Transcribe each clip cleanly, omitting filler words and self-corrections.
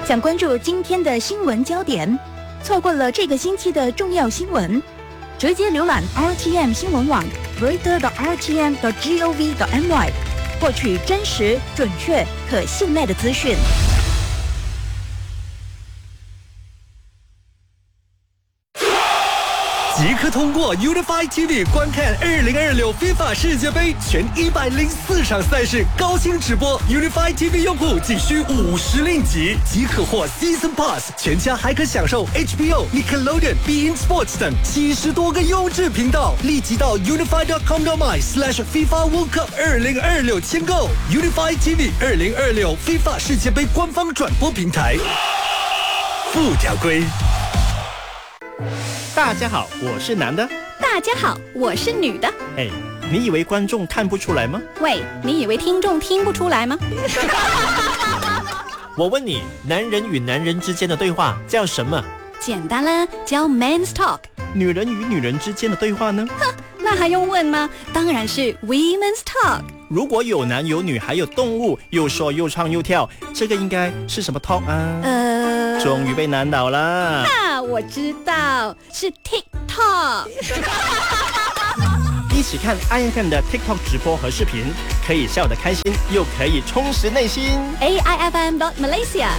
想关注今天的新闻焦点，错过了这个星期的重要新闻，直接浏览 RTM 新闻网 reader.rtm.gov.my， 获取真实、准确、可信赖的资讯。 即刻通过 Unify TV 观看2026 FIFA 世界杯全104场赛事高清直播。Unify TV 用户仅需50令吉，即可获 Season Pass， 全家还可享受 HBO、Nickelodeon、beIN Sports 等70多个优质频道。立即到 unify.com.my/FIFA World Cup 2026签购 Unify TV 2026 FIFA 世界杯官方转播平台。附条规。 大家好，我是男的。 大家好，我是女的。 哎，你以为观众看不出来吗？ 喂，你以为听众听不出来吗？ 我问你，男人与男人之间的对话叫什么？ 简单啦，叫 Men's Talk。 女人与女人之间的对话呢？ 哼，那还用问吗？当然是 Women's Talk。 如果有男有女还有动物，又说又唱又跳，这个应该是什么 talk 啊？终于被难倒了。 我知道，是 TikTok。 一起看 IFM 的 TikTok 直播和视频，可以笑得开心，又可以充实内心。 AIFM.Malaysia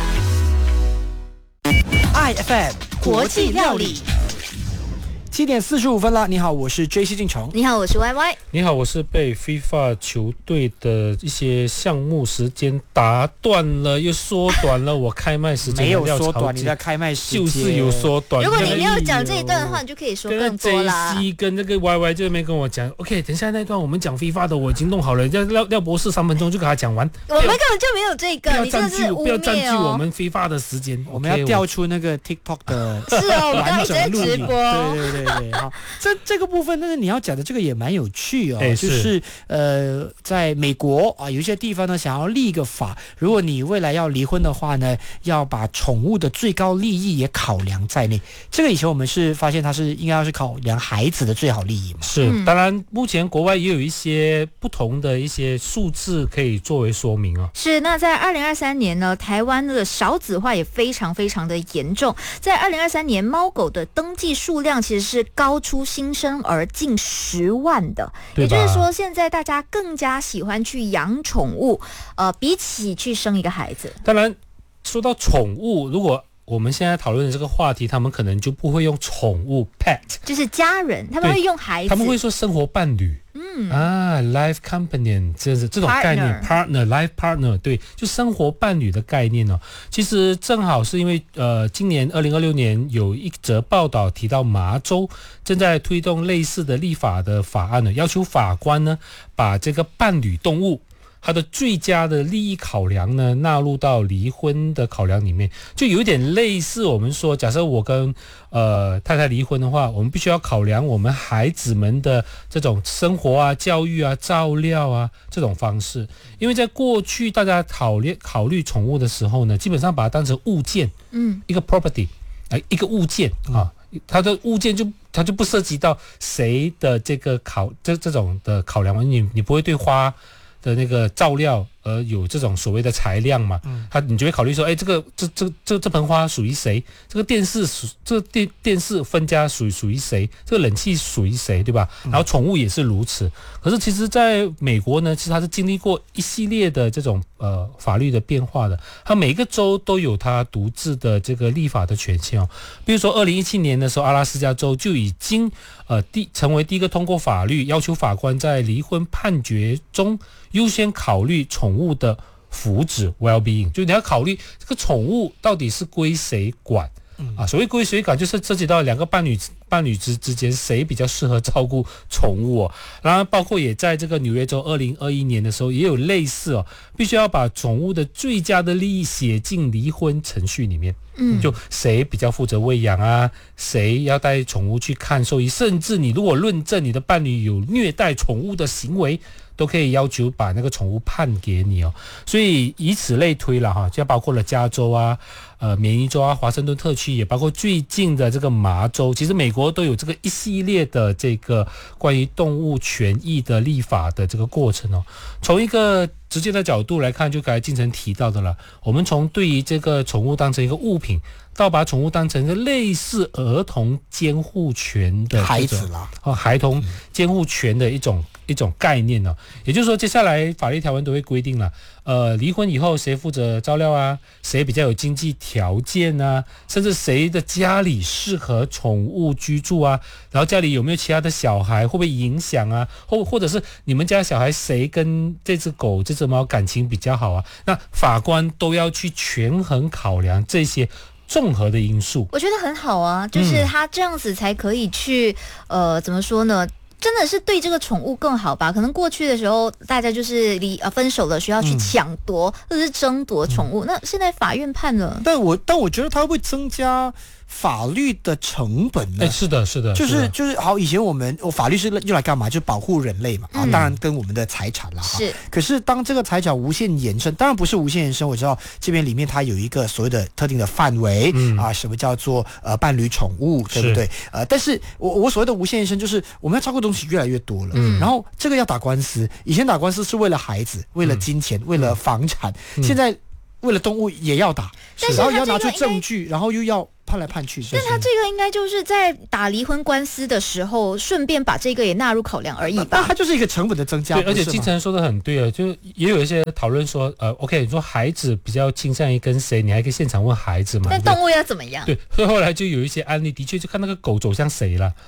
IFM 国际料理。7点45分了，你好，我是 JC 进城。 你好，我是 YY。 你好，我是被 FIFA 球队的一些项目时间打断了，又缩短了我开麦时间。 没有缩短，你的开麦时间就是有缩短。 如果你没有讲这一段的话，你就可以说更多啦。 跟 JC 跟那个 YY 就没跟我讲 ，OK， 等一下那段我们讲 FIFA 的我已经弄好了，廖博士3分钟就给他讲完。 我们根本就没有这个，你真的是污蔑哦！ 不要占据我们 FIFA 的时间， 我们要调出那个 TikTok 的是哦，我们刚才直播。 对，好。这个部分，但是你要讲的这个也蛮有趣哦，就是在美国啊，有一些地方呢想要立一个法，如果你未来要离婚的话呢，要把宠物的最高利益也考量在内。这个以前我们是发现它是应该要是考量孩子的最好利益嘛。 是，当然目前国外也有一些不同的一些数字可以作为说明哦。 是，那在2023年呢，台湾的少子化也非常非常的严重，在2023年猫狗的登记数量其实是高出新生儿近10万的，也就是说现在大家更加喜欢去养宠物，比起去生一个孩子。 当然说到宠物，如果我们现在讨论的这个话题，他们可能就不会用宠物 pet， 就是家人，他们会用孩子， 他们会说生活伴侣。life companion 这种概念 partner life partner， 对，就生活伴侣的概念哦。其实正好是因为今年2026年有一则报道提到麻州正在推动类似的立法的法案呢，要求法官呢把这个伴侣动物它的最佳的利益考量呢纳入到离婚的考量里面，就有点类似我们说，假设我跟太太离婚的话，我们必须要考量我们孩子们的这种生活啊、教育啊、照料啊这种方式。因为在过去大家考虑宠物的时候呢，基本上把它当成物件，一个 property， 一个物件啊，它的物件它就不涉及到谁的这个这种的考量嘛，你不会对花的那个照料有这种所谓的裁量嘛，你就会考虑说，哎，这盆花属于谁？这个电视分家属于谁？这个冷气属于谁？对吧？然后宠物也是如此。可是其实在美国呢，其实它是经历过一系列的这种法律的变化的，它每个州都有它独自的这个立法的权限哦。比如说2017年的时候，阿拉斯加州就已经成为第一个通过法律，要求法官在离婚判决中优先考虑宠物的福祉 well-being， 就你要考虑这个宠物到底是归谁管所谓归谁管，就是涉及到两个伴侣之间谁比较适合照顾宠物哦。然后包括也在这个纽约州2021年的时候也有类似必须要把宠物的最佳的利益写进离婚程序里面。就谁比较负责喂养啊，谁要带宠物去看兽医，甚至你如果论证你的伴侣有虐待宠物的行为， 都可以要求把那个宠物判给你哦。所以以此类推了哈，就包括了加州啊、缅因州啊、华盛顿特区，也包括最近的这个麻州。其实美国都有这个一系列的这个关于动物权益的立法的这个过程哦。从一个直接的角度来看，就刚才晋晨提到的了，我们从对于这个宠物当成一个物品，到把宠物当成一个类似儿童监护权的孩子啦， 孩童监护权的一种概念呢。也就是说，接下来法律条文都会规定了，离婚以后谁负责照料啊，谁比较有经济条件啊，甚至谁的家里适合宠物居住啊，然后家里有没有其他的小孩，会不会影响啊，或者是你们家小孩谁跟这只狗这只猫感情比较好啊，那法官都要去权衡考量这些综合的因素。 我觉得很好啊，就是他这样子才可以去怎么说呢，真的是对这个宠物更好吧？可能过去的时候，大家就是分手了，需要去抢夺或者是争夺宠物。那现在法院判了， 但我觉得它会增加法律的成本呢？ 是的， 就是好，以前我法律是用来干嘛？就保护人类嘛，当然跟我们的财产啦。 是。 可是当这个财产无限延伸，当然不是无限延伸，我知道这边里面它有一个所谓的特定的范围什么叫做伴侣宠物，对不对？但是我所谓的无限延伸，就是我们要照顾东西越来越多了，然后这个要打官司，以前打官司是为了孩子，为了金钱，为了房产，现在为了动物也要打，然后也要拿出证据，然后又要判来判去。 但他这个应该就是在打离婚官司的时候，顺便把这个也纳入考量而已吧。 那它就是一个成本的增加。 对，而且金城说的很对啊，就也有一些讨论说，OK， 你说孩子比较倾向于跟谁，你还可以现场问孩子嘛。 但动物要怎么样？ 对，所以后来就有一些案例，的确就看那个狗走向谁了。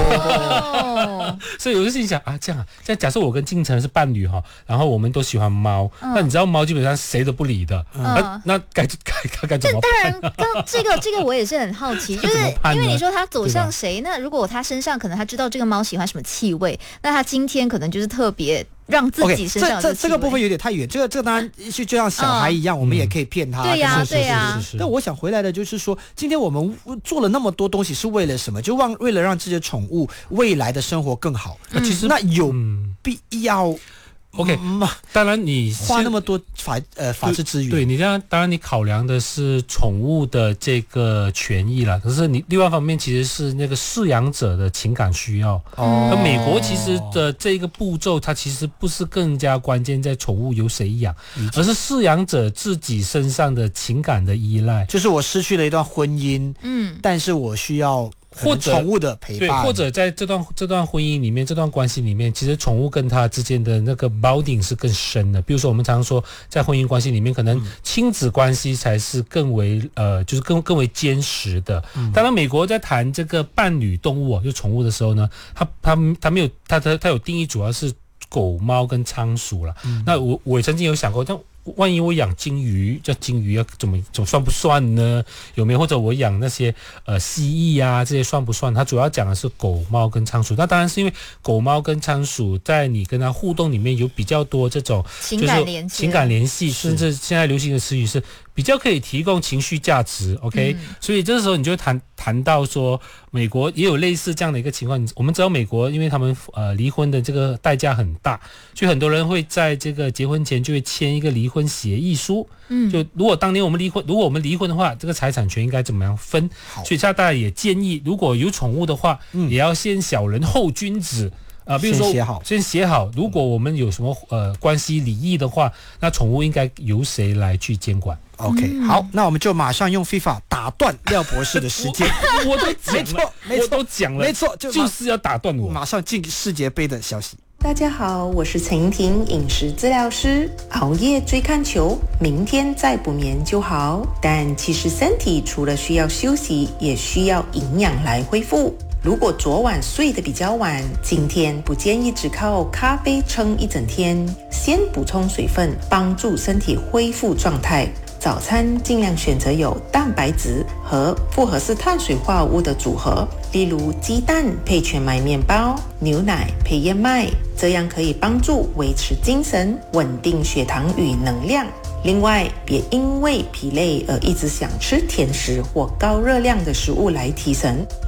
所以我就心想啊，这样假设我跟金城是伴侣哈，然后我们都喜欢猫，那你知道猫基本上谁都不理的，那该怎么办？ 当然，这个我也是很好奇，就是因为你说他走向谁，那如果他身上可能他知道这个猫喜欢什么气味，那他今天可能就是特别让自己身上这个部分有点太远，这个当然就像小孩一样，我们也可以骗他。 对呀。 但我想回来的就是说，今天我们做了那么多东西是为了什么？就为了让这些宠物未来的生活更好。其实那有必要。 OK， 当然你花那么多法治资源， 对你当然你考量的是宠物的这个权益啦，可是你另外一方面其实是那个饲养者的情感需要。而美国其实的这个步骤，它其实不是更加关键在宠物由谁养，而是饲养者自己身上的情感的依赖。 就是我失去了一段婚姻，但是我需要。或者宠物的陪伴， 对，或者在这段婚姻里面，这段关系里面，其实宠物跟它之间的那个 bonding 是更深的。比如说，我们常常说，在婚姻关系里面，可能亲子关系才是更为就是更为坚实的。当然，美国在谈这个伴侣动物就宠物的时候呢，它没有它有定义，主要是狗、猫跟仓鼠了。那我曾经有想过，但万一我养金鱼，叫金鱼要怎么算不算呢？有没有？或者我养那些蜥蜴啊，这些算不算？它主要讲的是狗、猫跟仓鼠。那当然是因为狗、猫跟仓鼠在你跟它互动里面有比较多这种情感联系， 甚至现在流行的词语是比较可以提供情绪价值。OK，所以这时候你就谈到说，美国也有类似这样的一个情况。我们知道美国，因为他们离婚的这个代价很大，所以很多人会在这个结婚前就会签一个离婚协议书。就如果当年我们离婚的话，这个财产权应该怎么样分？所以大家也建议，如果有宠物的话，也要先小人后君子。比如说先写好，如果我们有什么关系离异的话，那宠物应该由谁来去监管 ？OK， 好，那我们就马上用 FIFA 打断廖博士的时间。 我都讲了， 没错， 就是要打断我。 马上进世界杯的消息。 大家好，我是陈莹婷，饮食治疗师。熬夜追看球，明天再补眠就好。但其实身体除了需要休息，也需要营养来恢复。如果昨晚睡得比较晚，今天不建议只靠咖啡撑一整天，先补充水分，帮助身体恢复状态。早餐尽量选择有蛋白质和复合式碳水化合物的组合，例如鸡蛋配全麦面包，牛奶配燕麦，这样可以帮助维持精神，稳定血糖与能量。另外，别因为疲累而一直想吃甜食或高热量的食物来提神。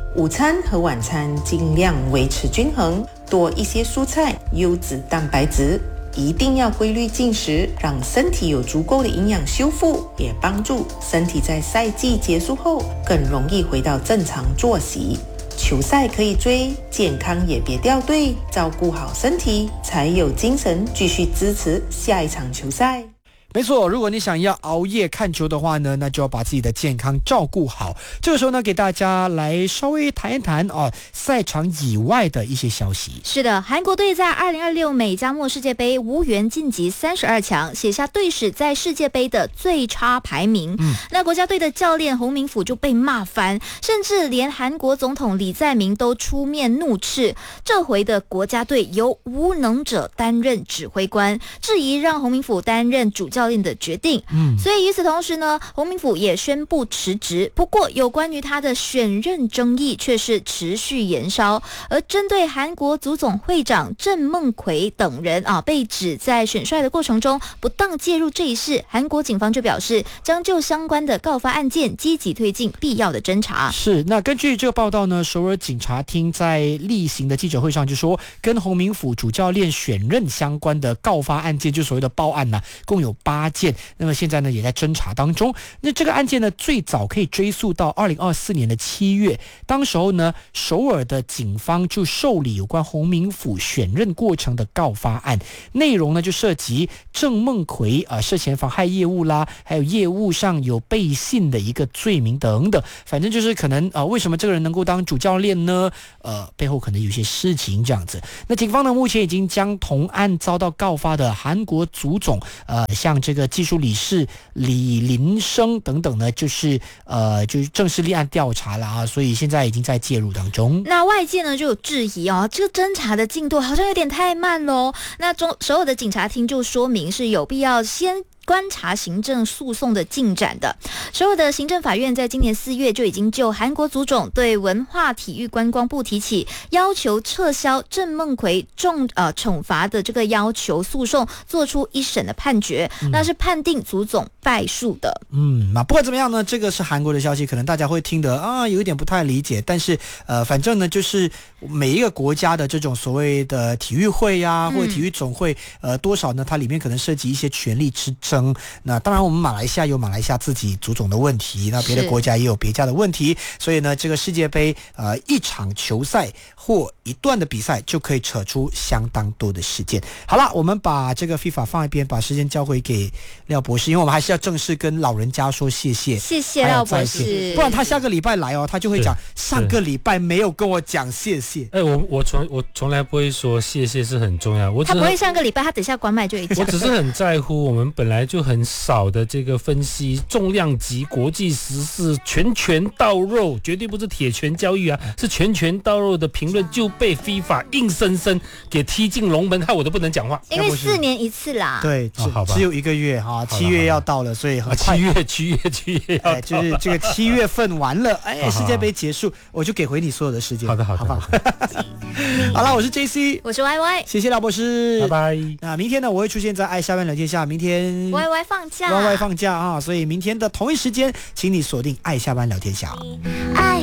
午餐和晚餐尽量维持均衡，多一些蔬菜、优质蛋白质。一定要规律进食，让身体有足够的营养修复，也帮助身体在赛季结束后更容易回到正常作息。球赛可以追，健康也别掉队，照顾好身体，才有精神继续支持下一场球赛。 没错，如果你想要熬夜看球的话呢，那就要把自己的健康照顾好。这个时候呢，给大家来稍微谈一谈赛场以外的一些消息。 是的，韩国队在2026美加墨世界杯无缘晋级32强，写下队史在世界杯的最差排名。那国家队的教练洪明甫就被骂翻，甚至连韩国总统李在明都出面怒斥这回的国家队由无能者担任指挥官，质疑让洪明甫担任主教练的决定。所以与此同时呢，洪明甫也宣布辞职。不过有关于他的选任争议却是持续延烧，而针对韩国足总会长郑孟奎等人被指在选帅的过程中不当介入这一事，韩国警方就表示将就相关的告发案件积极推进必要的侦查。 是，那根据这个报道呢，首尔警察厅在例行的记者会上就说，跟洪明甫主教练选任相关的告发案件，就所谓的报案呢，共有8件，那么现在呢也在侦查当中。那这个案件呢最早可以追溯到2024年的7月，当时候呢首尔的警方就受理有关洪明甫选任过程的告发案，内容呢就涉及郑孟奎涉嫌妨害业务啦，还有业务上有背信的一个罪名等等，反正就是可能为什么这个人能够当主教练呢？背后可能有些事情这样子。那警方呢目前已经将同案遭到告发的韩国足总像这个技术理事李林生等等呢，就是正式立案调查了所以现在已经在介入当中。 那外界呢就有质疑这个侦查的进度好像有点太慢咯。那首尔的警察厅就说明是有必要先观察行政诉讼的进展的。首尔的行政法院在今年4月就已经就韩国足总对文化体育观光部提起要求撤销郑孟奎惩罚的这个要求诉讼，做出一审的判决，那是判定足总败诉的。 那不管怎么样呢，这个是韩国的消息，可能大家会听得有一点不太理解，但是反正呢就是每一个国家的这种所谓的体育会或者体育总会多少呢它里面可能涉及一些权力之争。那当然我们马来西亚有马来西亚自己足总的问题，那别的国家也有别家的问题，所以呢这个世界杯一场球赛或一段的比赛就可以扯出相当多的事件。好了，我们把这个 FIFA 放一边，把时间交回给廖博士，因为我们还是要正式跟老人家说谢谢。 谢谢廖博士， 不然他下个礼拜来他就会讲上个礼拜没有跟我讲谢谢。 我从来不会说谢谢是很重要， 他不会上个礼拜，他等下关麦就会讲。 我只是很在乎我们本来就很少的这个分析重量级国际时事拳拳到肉，绝对不是铁拳交易是拳拳到肉的评论就被 FIFA 硬生生给踢进龙门，害我都不能讲话。 因为4年一次啦。 对，只有1个月7月要到了，所以很快 7月要到就是这个7月份完了，世界杯结束，我就给回你所有的时间。 好的好了，我是 JC， 我是 YY， 谢谢廖博士， 拜拜。 那明天呢我会出现在爱下班聊天下，明天 YY 放假所以明天的同一时间请你锁定爱下班聊天下。